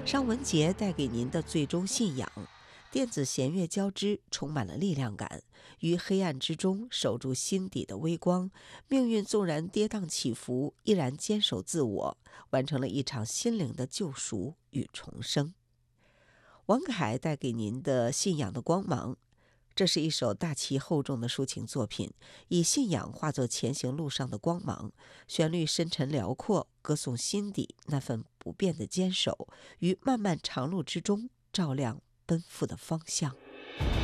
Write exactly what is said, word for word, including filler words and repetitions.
尚雯婕带给您的最终信仰。电子弦乐交织，充满了力量感，于黑暗之中守住心底的微光。命运纵然跌宕起伏，依然坚守自我，完成了一场心灵的救赎与重生。王凯带给您的信仰的光芒，这是一首大气厚重的抒情作品，以信仰化作前行路上的光芒，旋律深沉辽阔，歌颂心底那份不变的坚守，于漫漫长路之中照亮奔赴的方向。